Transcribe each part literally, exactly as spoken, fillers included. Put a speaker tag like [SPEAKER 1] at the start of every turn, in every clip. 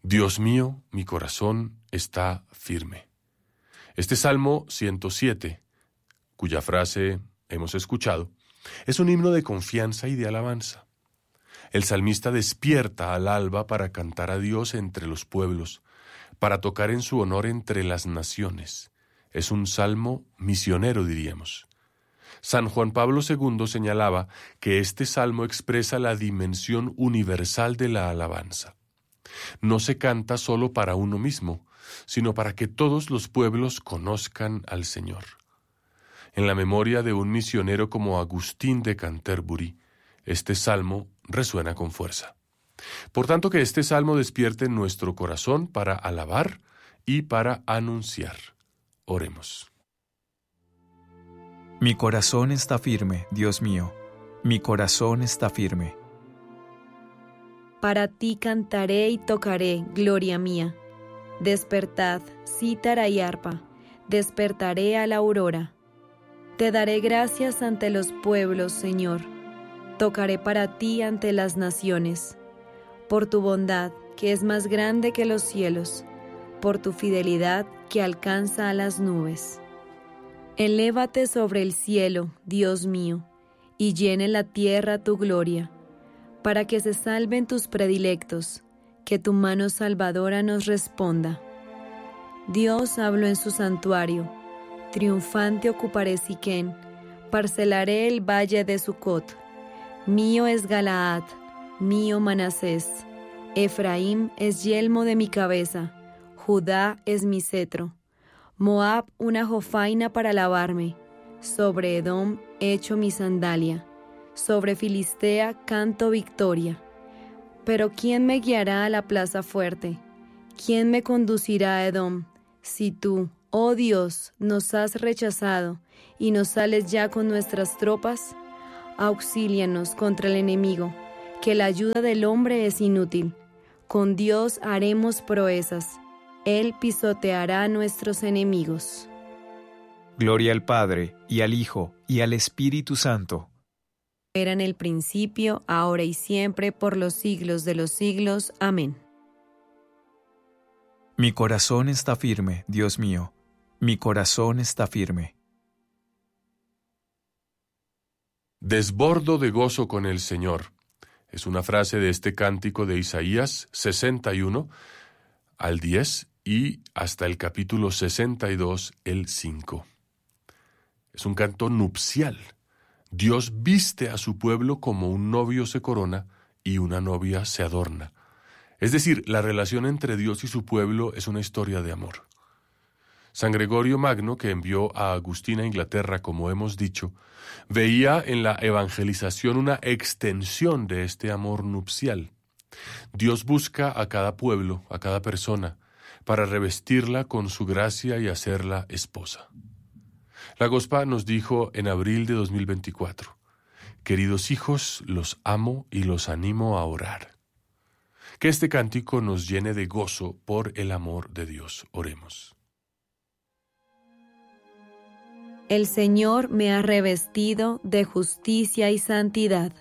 [SPEAKER 1] Dios mío, mi corazón está firme. Este Salmo ciento siete, cuya frase hemos escuchado, es un himno de confianza y de alabanza. El salmista despierta al alba para cantar a Dios entre los pueblos, para tocar en su honor entre las naciones. Es un salmo misionero, diríamos. San Juan Pablo segundo señalaba que este salmo expresa la dimensión universal de la alabanza. No se canta solo para uno mismo, sino para que todos los pueblos conozcan al Señor. En la memoria de un misionero como Agustín de Canterbury, este salmo resuena con fuerza. Por tanto, que este salmo despierte en nuestro corazón para alabar y para anunciar. Oremos.
[SPEAKER 2] Mi corazón está firme, Dios mío, mi corazón está firme.
[SPEAKER 3] Para ti cantaré y tocaré, gloria mía. Despertad, cítara y arpa, despertaré a la aurora. Te daré gracias ante los pueblos, Señor. Tocaré para ti ante las naciones. Por tu bondad, que es más grande que los cielos, por tu fidelidad que alcanza a las nubes. Elévate sobre el cielo, Dios mío, y llene la tierra tu gloria, para que se salven tus predilectos, que tu mano salvadora nos responda. Dios habló en su santuario, triunfante ocuparé Siquén, parcelaré el valle de Sucot. Mío es Galaad, mío Manasés, Efraín es yelmo de mi cabeza, Judá es mi cetro. Moab una jofaina para lavarme, sobre Edom echo mi sandalia, sobre Filistea canto victoria. Pero ¿quién me guiará a la plaza fuerte? ¿Quién me conducirá a Edom? Si tú, oh Dios, nos has rechazado y nos sales ya con nuestras tropas, auxílianos contra el enemigo, que la ayuda del hombre es inútil. Con Dios haremos proezas. Él pisoteará a nuestros enemigos.
[SPEAKER 2] Gloria al Padre, y al Hijo, y al Espíritu Santo.
[SPEAKER 3] Era en el principio, ahora y siempre, por los siglos de los siglos. Amén.
[SPEAKER 2] Mi corazón está firme, Dios mío, mi corazón está firme.
[SPEAKER 1] Desbordo de gozo con el Señor. Es una frase de este cántico de Isaías sesenta y uno al diez y hasta el capítulo sesenta y dos, el cinco. Es un canto nupcial. Dios viste a su pueblo como un novio se corona y una novia se adorna. Es decir, la relación entre Dios y su pueblo es una historia de amor. San Gregorio Magno, que envió a Agustín a Inglaterra, como hemos dicho, veía en la evangelización una extensión de este amor nupcial. Dios busca a cada pueblo, a cada persona, para revestirla con su gracia y hacerla esposa. La Gospa nos dijo en abril de dos mil veinticuatro, queridos hijos, los amo y los animo a orar. Que este cántico nos llene de gozo por el amor de Dios. Oremos.
[SPEAKER 3] El Señor me ha revestido de justicia y santidad.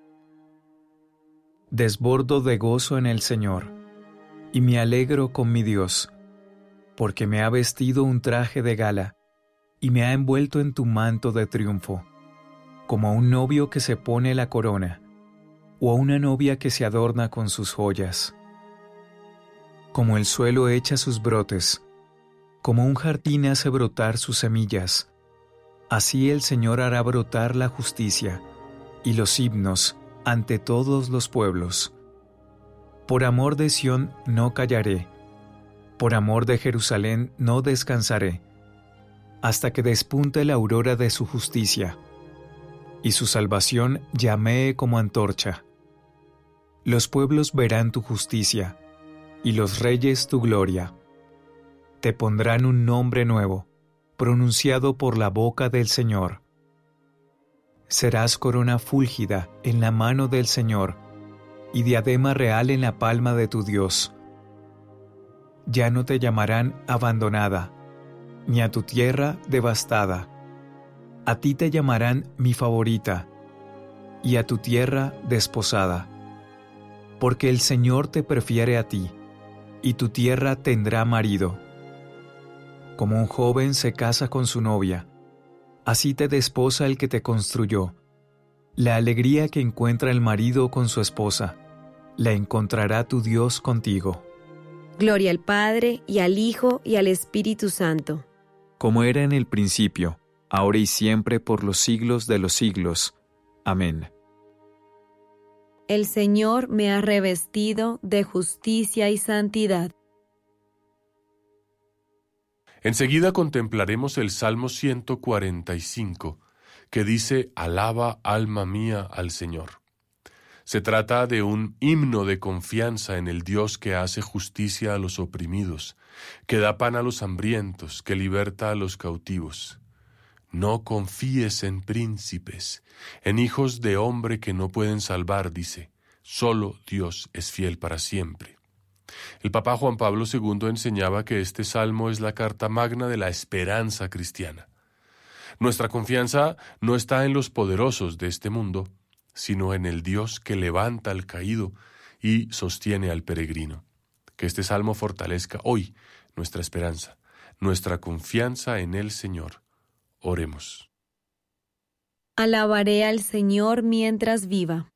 [SPEAKER 2] Desbordo de gozo en el Señor, y me alegro con mi Dios, porque me ha vestido un traje de gala, y me ha envuelto en tu manto de triunfo, como a un novio que se pone la corona, o a una novia que se adorna con sus joyas. Como el suelo echa sus brotes, como un jardín hace brotar sus semillas, así el Señor hará brotar la justicia y los himnos ante todos los pueblos. Por amor de Sión no callaré, por amor de Jerusalén no descansaré, hasta que despunte la aurora de su justicia, y su salvación llamee como antorcha. Los pueblos verán tu justicia, y los reyes tu gloria. Te pondrán un nombre nuevo, pronunciado por la boca del Señor. Serás corona fúlgida en la mano del Señor, y diadema real en la palma de tu Dios. Ya no te llamarán abandonada, ni a tu tierra devastada. A ti te llamarán mi favorita, y a tu tierra desposada. Porque el Señor te prefiere a ti, y tu tierra tendrá marido. Como un joven se casa con su novia, así te desposa el que te construyó. La alegría que encuentra el marido con su esposa, la encontrará tu Dios contigo.
[SPEAKER 3] Gloria al Padre, y al Hijo, y al Espíritu Santo.
[SPEAKER 2] Como era en el principio, ahora y siempre, por los siglos de los siglos. Amén.
[SPEAKER 3] El Señor me ha revestido de justicia y santidad.
[SPEAKER 1] Enseguida contemplaremos el Salmo ciento cuarenta y cinco, que dice: Alaba, alma mía, al Señor. Se trata de un himno de confianza en el Dios que hace justicia a los oprimidos, que da pan a los hambrientos, que liberta a los cautivos. No confíes en príncipes, en hijos de hombre que no pueden salvar, dice. Solo Dios es fiel para siempre. El Papa Juan Pablo segundo enseñaba que este salmo es la carta magna de la esperanza cristiana. Nuestra confianza no está en los poderosos de este mundo, sino en el Dios que levanta al caído y sostiene al peregrino. Que este salmo fortalezca hoy nuestra esperanza, nuestra confianza en el Señor. Oremos.
[SPEAKER 3] Alabaré al Señor mientras viva.